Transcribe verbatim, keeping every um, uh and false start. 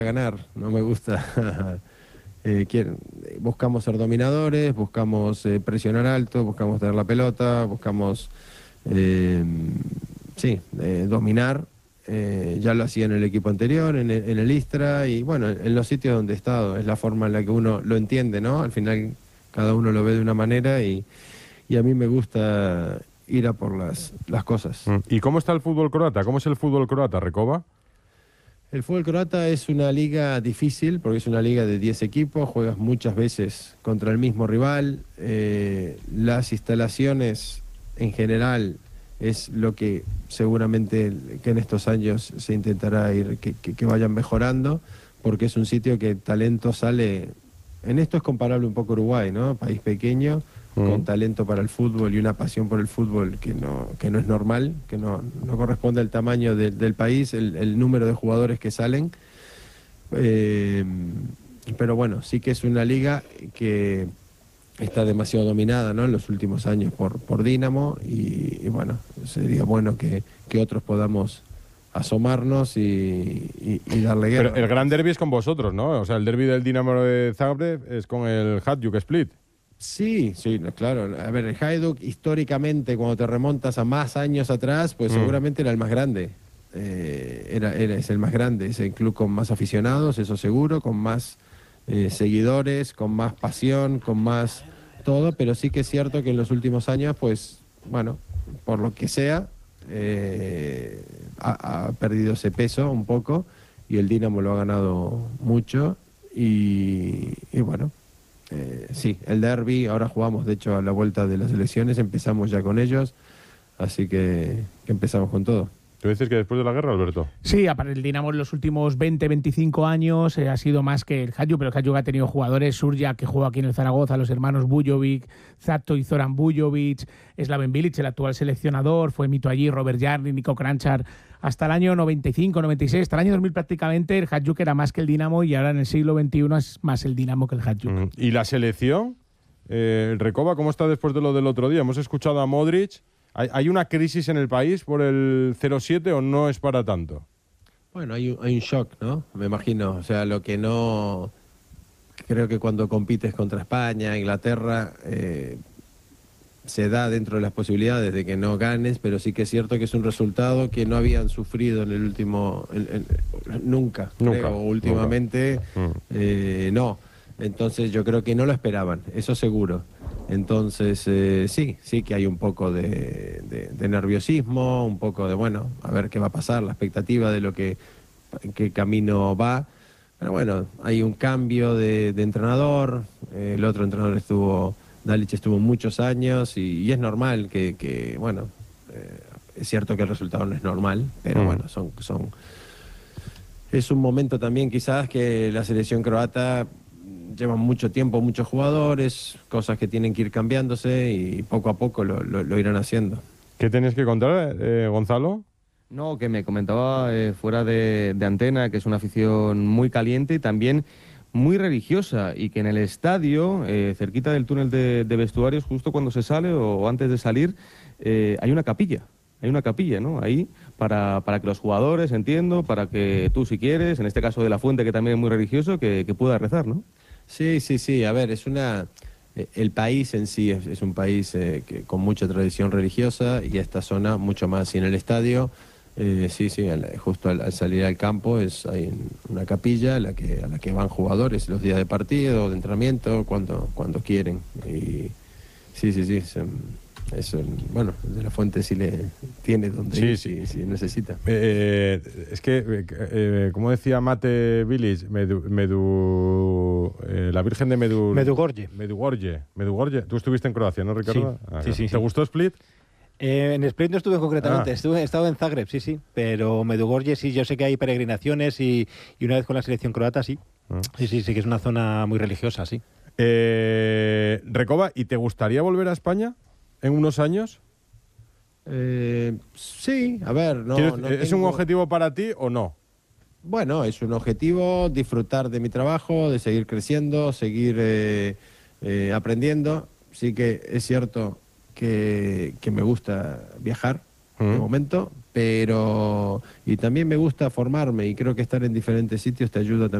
ganar, no me gusta. eh, quieren- buscamos ser dominadores, buscamos eh, presionar alto, buscamos tener la pelota, buscamos eh, sí, eh, dominar. Eh, ya lo hacía en el equipo anterior, en el, en el Istra y bueno, en los sitios donde he estado. Es la forma en la que uno lo entiende, ¿no? Al final cada uno lo ve de una manera y, y a mí me gusta ir a por las, las cosas. Mm. ¿Y cómo está el fútbol croata? ¿Cómo es el fútbol croata, Recoba? El fútbol croata es una liga difícil porque es una liga de diez equipos, juegas muchas veces contra el mismo rival, eh, las instalaciones en general es lo que seguramente que en estos años se intentará ir, que, que- que vayan mejorando, porque es un sitio que talento sale, en esto es comparable un poco a Uruguay, ¿no? País pequeño, con Mm. talento para el fútbol y una pasión por el fútbol que no, que no es normal, que no, no corresponde al tamaño de- del país, el, el número de jugadores que salen. Eh, pero bueno, sí que es una liga que está demasiado dominada, ¿no? En los últimos años por, por Dinamo y, y bueno, sería bueno que, que otros podamos asomarnos y, y- y darle guerra. Pero el gran derbi es con vosotros, ¿no? O sea, el derbi del Dinamo de Zagreb es con el Hajduk Split. Sí, sí, no, claro. A ver, el Hajduk históricamente, cuando te remontas a más años atrás, pues Mm. seguramente era el más grande. Eh, era, era, es el más grande, es el club con más aficionados, eso seguro, con más eh, seguidores, con más pasión, con más todo, pero sí que es cierto que en los últimos años, pues, bueno, por lo que sea, eh, ha, ha perdido ese peso un poco y el Dinamo lo ha ganado mucho y, y bueno. Eh, sí, el derbi, ahora jugamos de hecho a la vuelta de las elecciones, empezamos ya con ellos, así que, que empezamos con todo. ¿Tú dices que después de la guerra, Alberto? Sí, aparte el Dinamo en los últimos veinte, veinticinco años eh, ha sido más que el Hajduk, pero el Hajduk ha tenido jugadores, Surya, que juega aquí en el Zaragoza, los hermanos Bujovic, Zato y Zoran Bujovic, Slaven Bilic, el actual seleccionador, fue mito allí, Robert Jarni, Nico Kranjčar, hasta el año noventa y cinco, noventa y seis, hasta el año dos mil prácticamente el Hajduk era más que el Dinamo y ahora en el siglo veintiuno es más el Dinamo que el Hajduk. Mm. ¿Y la selección? Eh, Recoba, ¿cómo está después de lo del otro día? Hemos escuchado a Modric. ¿Hay, hay una crisis en el país por el cero siete o no es para tanto? Bueno, hay un, hay un shock, ¿no? Me imagino, o sea, lo que no... Creo que cuando compites contra España, Inglaterra, eh, se da dentro de las posibilidades de que no ganes, pero sí que es cierto que es un resultado que no habían sufrido en el último... en- en- nunca, Nunca, creo, últimamente, nunca. Mm. eh, no. Entonces yo creo que no lo esperaban, eso seguro. Entonces eh, sí, sí que hay un poco de, de- de nerviosismo, un poco de, bueno, a ver qué va a pasar, la expectativa de lo que, en qué camino va. Pero bueno, hay un cambio de, de entrenador, eh, el otro entrenador estuvo, Dalic estuvo muchos años y, y es normal que, que, bueno, eh, es cierto que el resultado no es normal, pero Mm. bueno, son, son, es un momento también quizás que la selección croata lleva mucho tiempo, muchos jugadores, cosas que tienen que ir cambiándose y poco a poco lo, lo- lo irán haciendo. ¿Qué tenéis que contar, eh, Gonzalo? No, que me comentaba eh, fuera de, de antena que es una afición muy caliente y también muy religiosa y que en el estadio, eh, cerquita del túnel de, de vestuarios, justo cuando se sale o antes de salir, eh, hay una capilla. Hay una capilla, ¿no? Ahí para, para que los jugadores, entiendo, para que tú si quieres, en este caso de la Fuente, que también es muy religioso, que, que pueda rezar, ¿no? Sí, sí, sí, a ver, es una... eh, El país en sí es, es un país eh, que, con mucha tradición religiosa y esta zona mucho más. Y en el estadio, eh, sí, sí, al- justo al, al salir al campo es, hay una capilla a la, que, a la que van jugadores los días de partido, de entrenamiento, cuando, cuando quieren. Y sí, sí, sí, es, em, es, em, bueno, de la Fuente sí le tiene donde Sí, ir sí. si, si necesita. Eh, es que, eh, eh, como decía Mate Bilic, Medu, Medu- eh, la Virgen de Medu, Medugorje. Medugorje. Medugorje. Tú estuviste en Croacia, ¿no, Ricardo? Sí, Ah, sí, sí, ¿Te sí. gustó Split? Eh, en Split no estuve concretamente, Ah. estuve, he estado en Zagreb, sí, sí, pero Medugorje sí, yo sé que hay peregrinaciones y, y una vez con la selección croata, sí. Ah. Sí, sí, sí que es una zona muy religiosa, sí. Eh, Recoba, ¿y te gustaría volver a España en unos años? Eh, sí, a ver, no, ¿Quieres- no ¿Es un tengo- objetivo para ti o no? Bueno, es un objetivo disfrutar de mi trabajo, de seguir creciendo, seguir eh, eh, aprendiendo. Sí que es cierto que, que me gusta viajar de Mm. momento, pero y también me gusta formarme y creo que estar en diferentes sitios te ayuda también